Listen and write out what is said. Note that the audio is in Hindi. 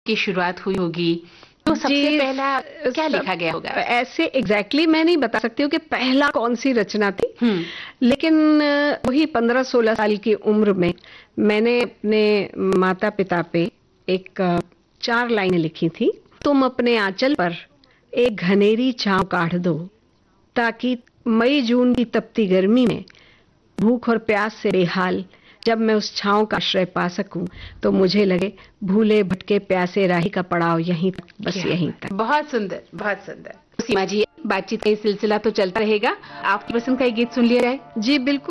की शुरुआत हुई होगी, तो सबसे पहला क्या लिखा गया होगा? ऐसे एग्जैक्टली मैं नहीं बता सकती हूँ कि पहला कौन सी रचना थी, लेकिन वही 15-16 साल की उम्र में मैंने अपने माता पिता पे एक 4 लाइनें लिखी थी। तुम अपने आंचल पर एक घनेरी छांव काढ़ दो, ताकि मई जून की तपती गर्मी में भूख और प्यास से बेहाल जब मैं उस छांव का आश्रय पा सकूं, तो मुझे लगे भूले भटके प्यासे राही का पड़ाव यहीं तक, बस यहीं तक। बहुत सुंदर, बहुत सुंदर। सीमा जी, बातचीत का ये सिलसिला तो चलता रहेगा। आपकी पसंद का एक गीत सुन लिया जाए? जी बिल्कुल।